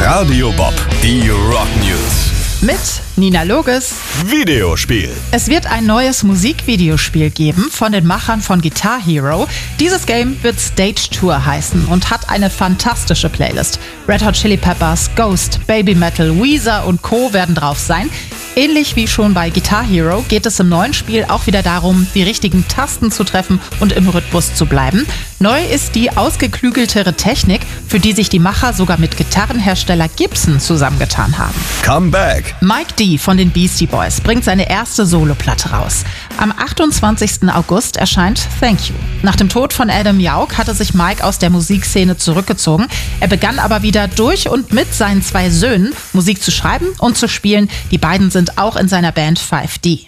Radio Bob, die Rock News. Mit Nina Loges. Videospiel. Es wird ein neues Musikvideospiel geben von den Machern von Guitar Hero. Dieses Game wird Stage Tour heißen und hat eine fantastische Playlist. Red Hot Chili Peppers, Ghost, Baby Metal, Weezer und Co. werden drauf sein. Ähnlich wie schon bei Guitar Hero geht es im neuen Spiel auch wieder darum, die richtigen Tasten zu treffen und im Rhythmus zu bleiben. Neu ist die ausgeklügeltere Technik, für die sich die Macher sogar mit Gitarrenhersteller Gibson zusammengetan haben. Comeback. Mike D. von den Beastie Boys bringt seine erste Soloplatte raus. Am 28. August erscheint Thank You. Nach dem Tod von Adam Yauch hatte sich Mike aus der Musikszene zurückgezogen. Er begann aber wieder durch und mit seinen 2 Söhnen Musik zu schreiben und zu spielen. Die beiden sind auch in seiner Band 5D.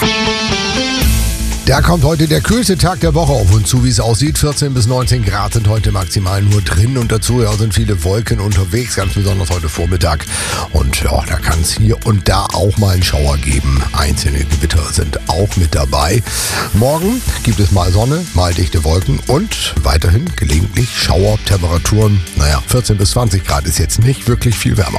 Da kommt heute der kühlste Tag der Woche auf uns zu, wie es aussieht. 14 bis 19 Grad sind heute maximal nur drin und dazu sind viele Wolken unterwegs, ganz besonders heute Vormittag. Und ja, da kann es hier und da auch mal einen Schauer geben. Einzelne Gewitter sind auch mit dabei. Morgen gibt es mal Sonne, mal dichte Wolken und weiterhin gelegentlich Schauer. Temperaturen, 14 bis 20 Grad ist jetzt nicht wirklich viel wärmer.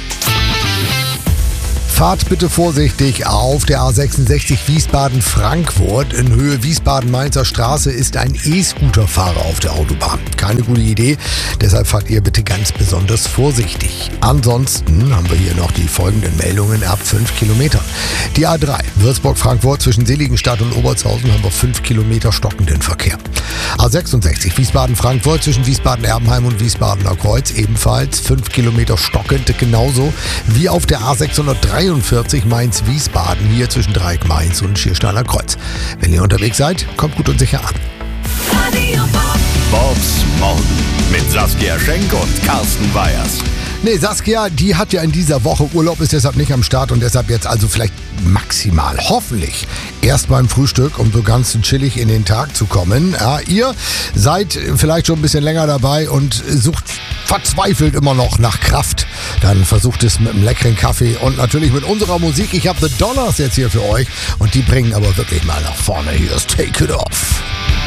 Fahrt bitte vorsichtig auf der A66 Wiesbaden-Frankfurt. In Höhe Wiesbaden-Mainzer Straße ist ein E-Scooter-Fahrer auf der Autobahn. Keine gute Idee, deshalb fahrt ihr bitte ganz besonders vorsichtig. Ansonsten haben wir hier noch die folgenden Meldungen ab 5 Kilometern. Die A3 Würzburg-Frankfurt zwischen Seligenstadt und Obertshausen haben wir 5 Kilometer stockenden Verkehr. A66 Wiesbaden-Frankfurt zwischen Wiesbaden-Erbenheim und Wiesbadener Kreuz ebenfalls 5 Kilometer stockend, genauso wie auf der A643 Mainz-Wiesbaden hier zwischen Dreieck Mainz und Schiersteiner Kreuz. Wenn ihr unterwegs seid, kommt gut und sicher an. Bobs Morgen mit Saskia Schenk und Carsten Weyers. Nee, Saskia, die hat ja in dieser Woche Urlaub, ist deshalb nicht am Start und deshalb jetzt also vielleicht maximal, hoffentlich, erst beim Frühstück, um so ganz chillig in den Tag zu kommen. Ja, ihr seid vielleicht schon ein bisschen länger dabei und sucht verzweifelt immer noch nach Kraft. Dann versucht es mit einem leckeren Kaffee und natürlich mit unserer Musik. Ich habe The Dollars jetzt hier für euch und die bringen aber wirklich mal nach vorne. Hier ist Take It Off.